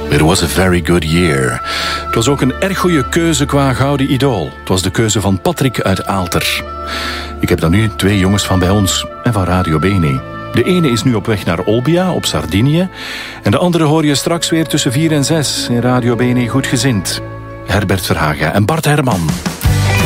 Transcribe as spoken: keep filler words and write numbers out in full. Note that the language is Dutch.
It was a very good year. Het was ook een erg goede keuze qua gouden idool. Het was de keuze van Patrick uit Aalter. Ik heb dan nu twee jongens van bij ons en van Radio Bene. De ene is nu op weg naar Olbia, op Sardinië. En de andere hoor je straks weer tussen vier en zes in Radio Bene Goedgezind. Herbert Verhagen en Bart Herman.